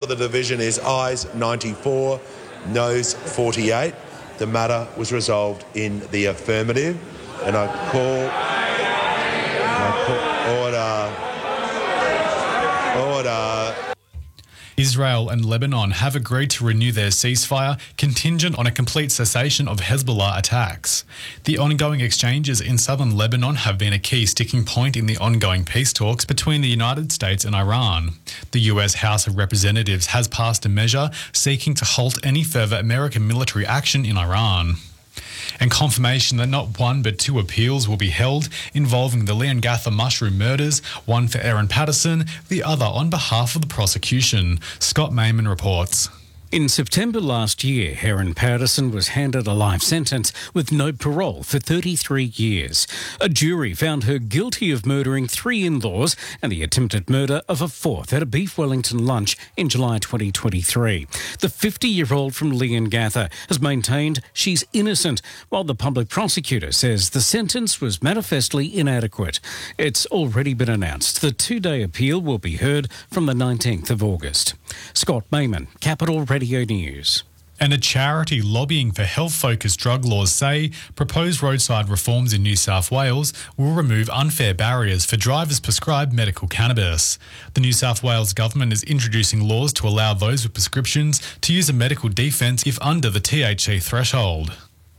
the division is ayes 94, noes 48. The matter was resolved in the affirmative. And I call order. Israel and Lebanon have agreed to renew their ceasefire contingent on a complete cessation of Hezbollah attacks. The ongoing exchanges in southern Lebanon have been a key sticking point in the ongoing peace talks between the United States and Iran. The US House of Representatives has passed a measure seeking to halt any further American military action in Iran. And confirmation that not one but two appeals will be held involving the Leongatha mushroom murders, one for Aaron Patterson, the other on behalf of the prosecution. Scott Mayman reports. In September last year, Aaron Patterson was handed a life sentence with no parole for 33 years. A jury found her guilty of murdering 3 in-laws and the attempted murder of a 4th at a Beef Wellington lunch in July 2023. The 50-year-old from Leongatha has maintained she's innocent, while the public prosecutor says the sentence was manifestly inadequate. It's already been announced the 2-day appeal will be heard from the 19th of August. Scott Mayman, Capital Radio News. And a charity lobbying for health-focused drug laws say proposed roadside reforms in New South Wales will remove unfair barriers for drivers prescribed medical cannabis. The New South Wales government is introducing laws to allow those with prescriptions to use a medical defence if under the THC threshold.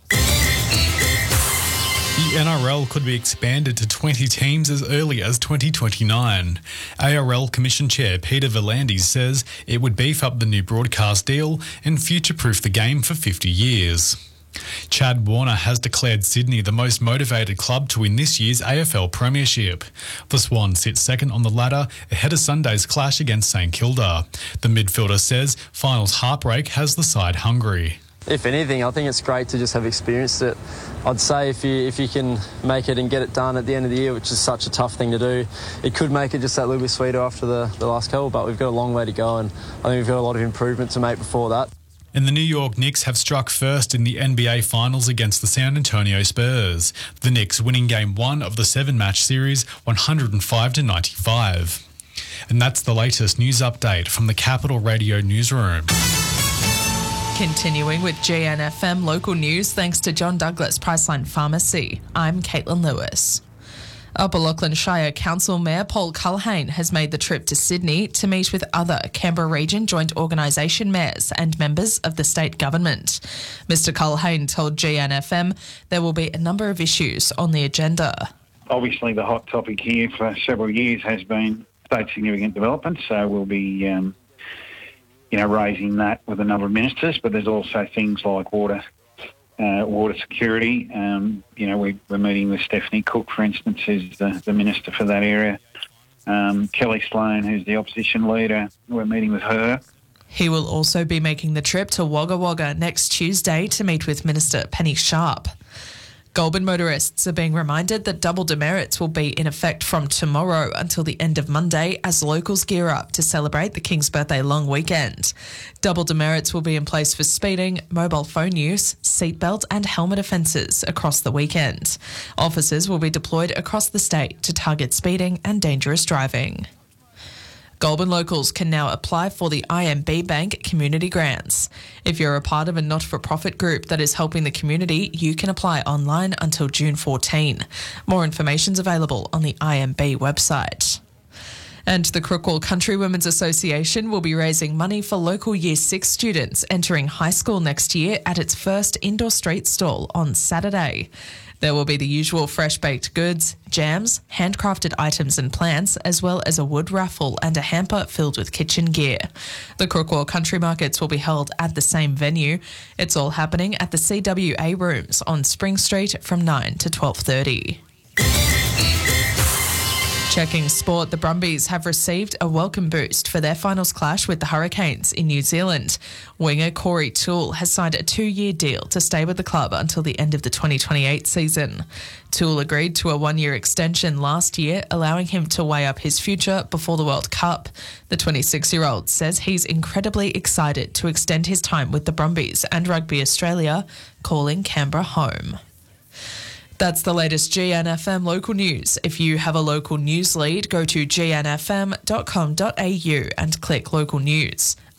The NRL could be expanded to 20 teams as early as 2029. ARL Commission Chair Peter V'landys says it would beef up the new broadcast deal and future-proof the game for 50 years. Chad Warner has declared Sydney the most motivated club to win this year's AFL Premiership. The Swans sit second on the ladder ahead of Sunday's clash against St Kilda. The midfielder says finals heartbreak has the side hungry. If anything, I think it's great to just have experienced it. I'd say if you can make it and get it done at the end of the year, which is such a tough thing to do, it could make it just that little bit sweeter after the last couple, but we've got a long way to go and I think we've got a lot of improvement to make before that. And the New York Knicks have struck first in the NBA Finals against the San Antonio Spurs. The Knicks winning Game 1 of the 7-match series 105-95. And that's the latest news update from the Capital Radio newsroom. Continuing with GNFM local news thanks to John Douglas Priceline Pharmacy. I'm Caitlin Lewis. Upper Lachlan Shire Council Mayor Paul Culhane has made the trip to Sydney to meet with other Canberra Region Joint Organisation mayors and members of the state government. Mr Culhane told GNFM there will be a number of issues on the agenda. Obviously the hot topic here for several years has been state significant development, so we'll be raising that with a number of ministers, but there's also things like water security. We're meeting with Stephanie Cook, for instance, who's the minister for that area. Kelly Sloan, who's the opposition leader, we're meeting with her. He will also be making the trip to Wagga Wagga next Tuesday to meet with Minister Penny Sharp. Goulburn motorists are being reminded that double demerits will be in effect from tomorrow until the end of Monday as locals gear up to celebrate the King's Birthday long weekend. Double demerits will be in place for speeding, mobile phone use, seatbelt and helmet offences across the weekend. Officers will be deployed across the state to target speeding and dangerous driving. Goulburn locals can now apply for the IMB Bank community grants. If you're a part of a not-for-profit group that is helping the community, you can apply online until June 14. More information is available on the IMB website. And the Crookwell Country Women's Association will be raising money for local Year 6 students entering high school next year at its first indoor street stall on Saturday. There will be the usual fresh-baked goods, jams, handcrafted items and plants, as well as a wood raffle and a hamper filled with kitchen gear. The Crookwell Country Markets will be held at the same venue. It's all happening at the CWA Rooms on Spring Street from 9 to 12:30. Checking sport, the Brumbies have received a welcome boost for their finals clash with the Hurricanes in New Zealand. Winger Corey Toole has signed a 2-year deal to stay with the club until the end of the 2028 season. Toole agreed to a 1-year extension last year, allowing him to weigh up his future before the World Cup. The 26-year-old says he's incredibly excited to extend his time with the Brumbies and Rugby Australia, calling Canberra home. That's the latest GNFM local news. If you have a local news lead, go to gnfm.com.au and click local news.